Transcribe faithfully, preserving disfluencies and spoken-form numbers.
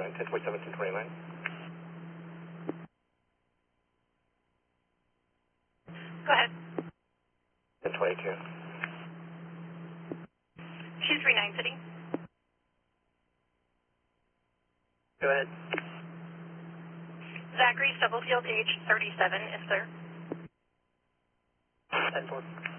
nine, ten twenty-seven, ten twenty-nine. Go ahead. ten twenty-two. two three nine City. Go ahead. Zachary Stubblefield, age thirty-seven, is there? ten four.